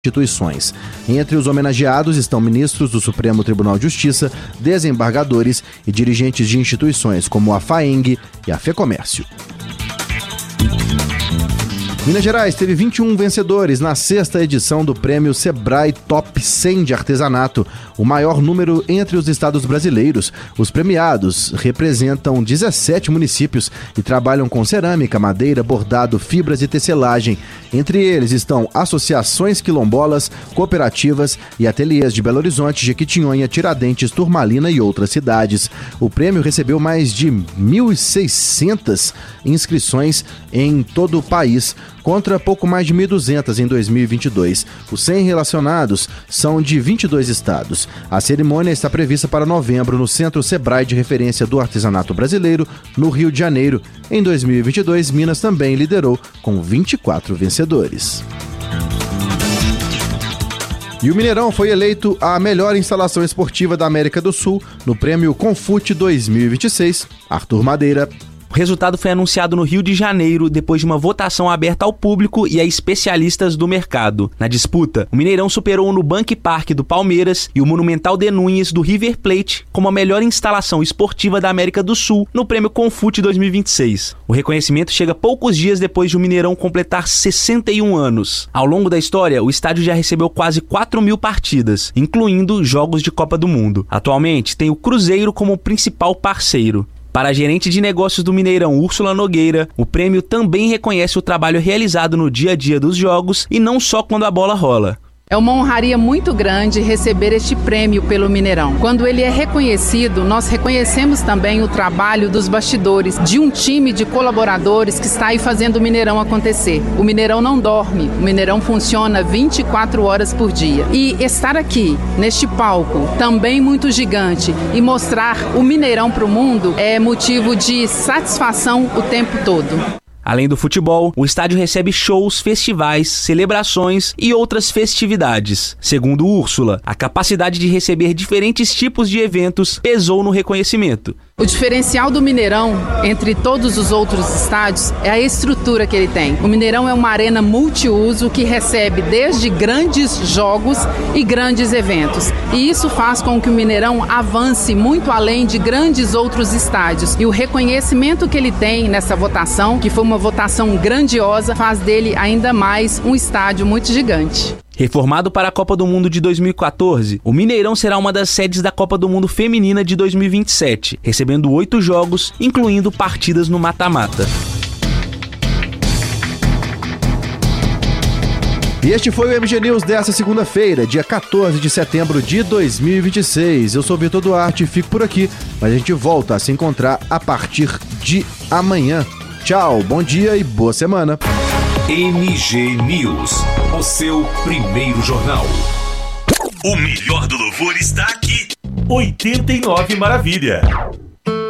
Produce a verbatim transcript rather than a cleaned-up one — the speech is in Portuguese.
instituições. Entre os homenageados estão ministros do Supremo Tribunal de Justiça, desembargadores e dirigentes de instituições como a FAENG e a FEComércio. Minas Gerais teve vinte e um vencedores na sexta edição do Prêmio Sebrae Top cem de Artesanato, o maior número entre os estados brasileiros. Os premiados representam dezessete municípios e trabalham com cerâmica, madeira, bordado, fibras e tecelagem. Entre eles estão associações quilombolas, cooperativas e ateliês de Belo Horizonte, Jequitinhonha, Tiradentes, Turmalina e outras cidades. O prêmio recebeu mais de mil e seiscentas inscrições em todo o país, contra pouco mais de mil e duzentas em dois mil e vinte e dois. Os cem relacionados são de vinte e dois estados. A cerimônia está prevista para novembro no Centro Sebrae de Referência do Artesanato Brasileiro, no Rio de Janeiro. Em dois mil e vinte e dois, Minas também liderou com vinte e quatro vencedores. E o Mineirão foi eleito a melhor instalação esportiva da América do Sul no Prêmio Confute dois mil e vinte e seis. Arthur Madeira. O resultado foi anunciado no Rio de Janeiro depois de uma votação aberta ao público e a especialistas do mercado. Na disputa, o Mineirão superou o Nubank Park do Palmeiras e o Monumental de Núñez do River Plate como a melhor instalação esportiva da América do Sul no Prêmio Confute dois mil e vinte e seis. O reconhecimento chega poucos dias depois de o Mineirão completar sessenta e um anos. Ao longo da história, o estádio já recebeu quase quatro mil partidas, incluindo jogos de Copa do Mundo. Atualmente, tem o Cruzeiro como principal parceiro. Para a gerente de negócios do Mineirão, Úrsula Nogueira, o prêmio também reconhece o trabalho realizado no dia a dia dos jogos e não só quando a bola rola. É uma honraria muito grande receber este prêmio pelo Mineirão. Quando ele é reconhecido, nós reconhecemos também o trabalho dos bastidores, de um time de colaboradores que está aí fazendo o Mineirão acontecer. O Mineirão não dorme, o Mineirão funciona vinte e quatro horas por dia. E estar aqui, neste palco, também muito gigante, e mostrar o Mineirão para o mundo é motivo de satisfação o tempo todo. Além do futebol, o estádio recebe shows, festivais, celebrações e outras festividades. Segundo Úrsula, a capacidade de receber diferentes tipos de eventos pesou no reconhecimento. O diferencial do Mineirão, entre todos os outros estádios, é a estrutura que ele tem. O Mineirão é uma arena multiuso que recebe desde grandes jogos e grandes eventos. E isso faz com que o Mineirão avance muito além de grandes outros estádios. E o reconhecimento que ele tem nessa votação, que foi uma votação grandiosa, faz dele ainda mais um estádio muito gigante. Reformado para a Copa do Mundo de dois mil e quatorze, o Mineirão será uma das sedes da Copa do Mundo Feminina de dois mil e vinte e sete, recebendo oito jogos, incluindo partidas no mata-mata. E este foi o M G News desta segunda-feira, dia quatorze de setembro de dois mil e vinte e seis. Eu sou Vitor Duarte e fico por aqui, mas a gente volta a se encontrar a partir de amanhã. Tchau, bom dia e boa semana. M G News, o seu primeiro jornal. O melhor do louvor está aqui. oitenta e nove Maravilha.